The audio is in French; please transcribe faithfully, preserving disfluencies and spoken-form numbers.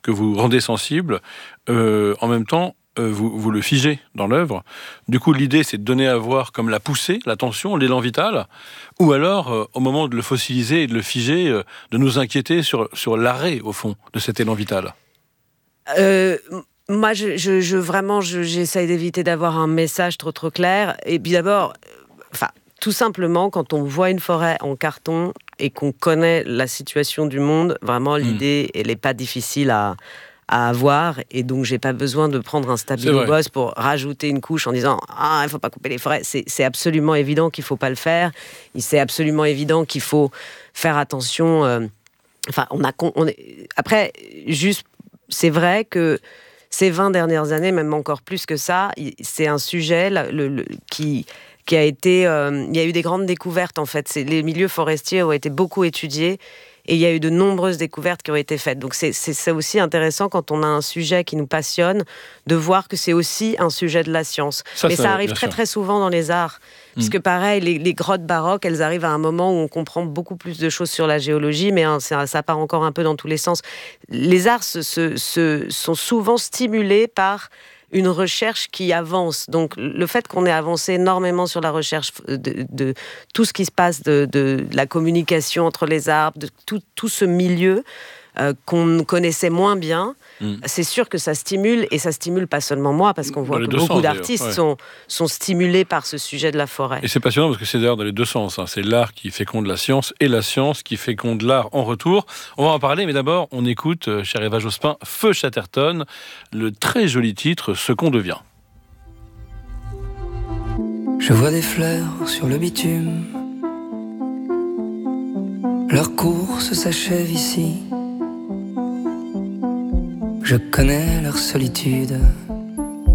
que vous rendez sensible, euh, en même temps, euh, vous, vous le figez dans l'œuvre. Du coup, l'idée, c'est de donner à voir comme la poussée, la tension, l'élan vital, ou alors, euh, au moment de le fossiliser et de le figer, euh, de nous inquiéter sur, sur l'arrêt, au fond, de cet élan vital. Euh... Moi, je, je, je vraiment, je, j'essaye d'éviter d'avoir un message trop trop clair. Et puis d'abord, enfin, tout simplement, quand on voit une forêt en carton et qu'on connaît la situation du monde, vraiment, l'idée, mmh. elle n'est pas difficile à, à avoir. Et donc, j'ai pas besoin de prendre un stabilo-boss pour rajouter une couche en disant « Ah, il faut pas couper les forêts ». C'est, c'est absolument évident qu'il faut pas le faire. C'est absolument évident qu'il faut faire attention. Euh, enfin, on a... On est, après, juste, c'est vrai que ces vingt dernières années, même encore plus que ça, c'est un sujet le, le, qui, qui a été... Euh, il y a eu des grandes découvertes, en fait. C'est, les milieux forestiers ont été beaucoup étudiés et il y a eu de nombreuses découvertes qui ont été faites. Donc c'est, c'est, c'est aussi intéressant, quand on a un sujet qui nous passionne, de voir que c'est aussi un sujet de la science. Ça, Mais ça, ça arrive très, sûr. très souvent dans les arts. Mmh. Parce que pareil, les, les grottes baroques, elles arrivent à un moment où on comprend beaucoup plus de choses sur la géologie, mais hein, ça, ça part encore un peu dans tous les sens. Les arts se, se, se, sont souvent stimulés par une recherche qui avance. Donc, le fait qu'on ait avancé énormément sur la recherche de, de tout ce qui se passe, de, de la communication entre les arbres, de tout, tout ce milieu euh, qu'on connaissait moins bien, mmh. c'est sûr que ça stimule, et ça stimule pas seulement moi, parce qu'on voit que beaucoup sens, d'artistes ouais. sont, sont stimulés par ce sujet de la forêt. Et c'est passionnant parce que c'est d'ailleurs dans les deux sens. Hein. C'est l'art qui féconde la science et la science qui féconde l'art en retour. On va en parler, mais d'abord, on écoute, euh, chère Eva Jospin, Feu Chatterton, le très joli titre « Ce qu'on devient ». Je vois des fleurs sur le bitume. Leur course s'achève ici. Je connais leur solitude.